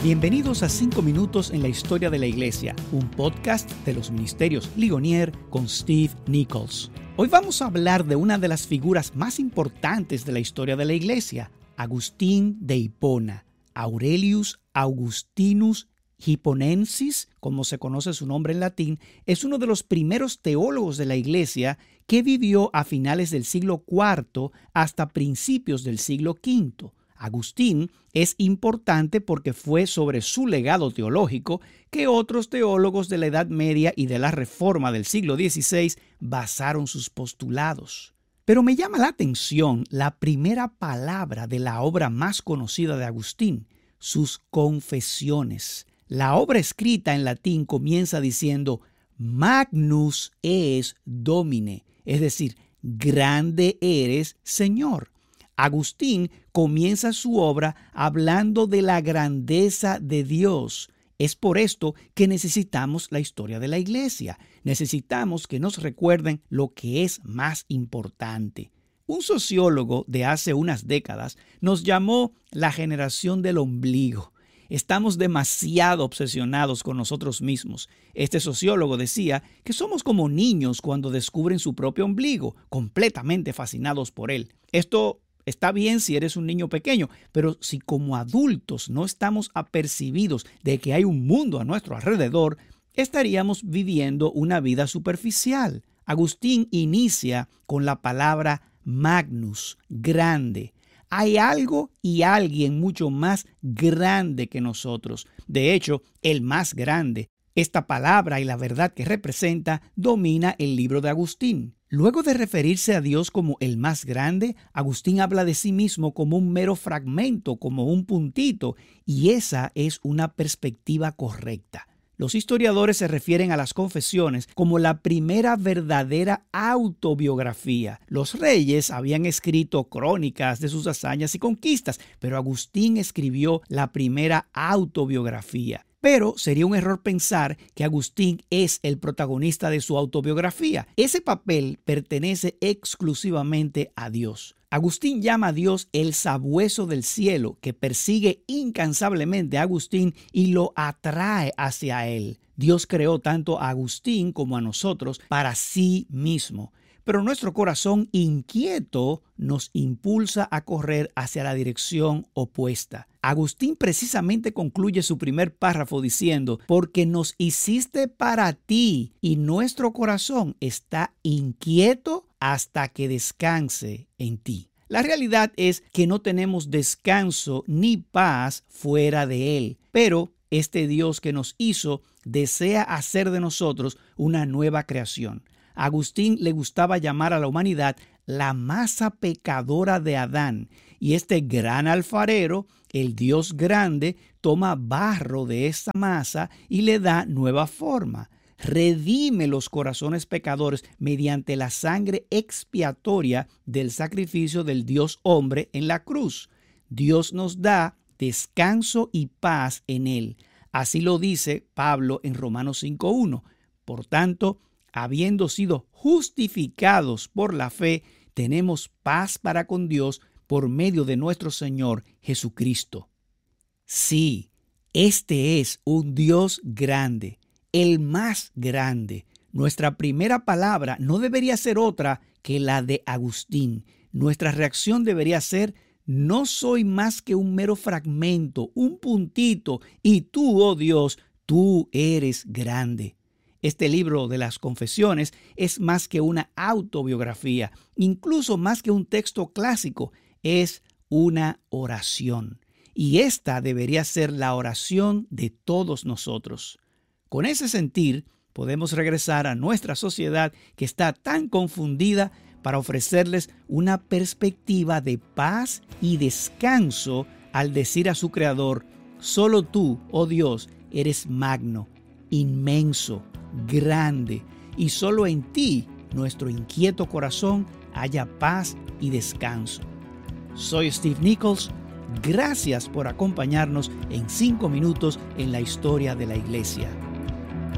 Bienvenidos a 5 minutos en la historia de la iglesia, un podcast de los ministerios Ligonier con Steve Nichols. Hoy vamos a hablar de una de las figuras más importantes de la historia de la iglesia, Agustín de Hipona, Aurelius Augustinus Hipponensis, como se conoce su nombre en latín, es uno de los primeros teólogos de la iglesia que vivió a finales del siglo IV hasta principios del siglo V. Agustín es importante porque fue sobre su legado teológico que otros teólogos de la Edad Media y de la Reforma del siglo XVI basaron sus postulados. Pero me llama la atención la primera palabra de la obra más conocida de Agustín, sus Confesiones. La obra escrita en latín comienza diciendo Magnus es Domine, es decir, grande eres, Señor. Agustín comienza su obra hablando de la grandeza de Dios. Es por esto que necesitamos la historia de la iglesia. Necesitamos que nos recuerden lo que es más importante. Un sociólogo de hace unas décadas nos llamó la generación del ombligo. Estamos demasiado obsesionados con nosotros mismos. Este sociólogo decía que somos como niños cuando descubren su propio ombligo, completamente fascinados por él. Esto está bien si eres un niño pequeño, pero si como adultos no estamos apercibidos de que hay un mundo a nuestro alrededor, estaríamos viviendo una vida superficial. Agustín inicia con la palabra magnus, grande. Hay algo y alguien mucho más grande que nosotros. De hecho, el más grande. Esta palabra y la verdad que representa domina el libro de Agustín. Luego de referirse a Dios como el más grande, Agustín habla de sí mismo como un mero fragmento, como un puntito, y esa es una perspectiva correcta. Los historiadores se refieren a las Confesiones como la primera verdadera autobiografía. Los reyes habían escrito crónicas de sus hazañas y conquistas, pero Agustín escribió la primera autobiografía. Pero sería un error pensar que Agustín es el protagonista de su autobiografía. Ese papel pertenece exclusivamente a Dios. Agustín llama a Dios el sabueso del cielo que persigue incansablemente a Agustín y lo atrae hacia él. Dios creó tanto a Agustín como a nosotros para sí mismo. Pero nuestro corazón inquieto nos impulsa a correr hacia la dirección opuesta. Agustín precisamente concluye su primer párrafo diciendo, porque nos hiciste para ti y nuestro corazón está inquieto hasta que descanse en ti. La realidad es que no tenemos descanso ni paz fuera de Él, pero este Dios que nos hizo desea hacer de nosotros una nueva creación. A Agustín le gustaba llamar a la humanidad la masa pecadora de Adán, y este gran alfarero, el Dios grande, toma barro de esta masa y le da nueva forma. Redime los corazones pecadores mediante la sangre expiatoria del sacrificio del Dios hombre en la cruz. Dios nos da descanso y paz en Él. Así lo dice Pablo en Romanos 5:1. Por tanto, habiendo sido justificados por la fe, tenemos paz para con Dios por medio de nuestro Señor Jesucristo. Sí, este es un Dios grande, el más grande. Nuestra primera palabra no debería ser otra que la de Agustín. Nuestra reacción debería ser: no soy más que un mero fragmento, un puntito, y tú, oh Dios, tú eres grande. Este libro de las Confesiones es más que una autobiografía, incluso más que un texto clásico, es una oración. Y esta debería ser la oración de todos nosotros. Con ese sentir, podemos regresar a nuestra sociedad que está tan confundida para ofrecerles una perspectiva de paz y descanso al decir a su Creador: solo tú, oh Dios, eres magno, inmenso, grande, y solo en ti nuestro inquieto corazón haya paz y descanso. Soy Steve Nichols. Gracias por acompañarnos en 5 minutos en la historia de la iglesia.